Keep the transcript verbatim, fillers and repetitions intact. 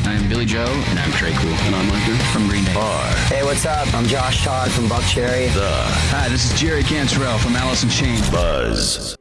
I'm Billy Joe. And I'm Trey Cool. And I'm Micah From Green Day. Are Hey, what's up? I'm Josh Todd from Buckcherry. the Hi, this is Jerry Cantrell from Alice in Chains. Buzz.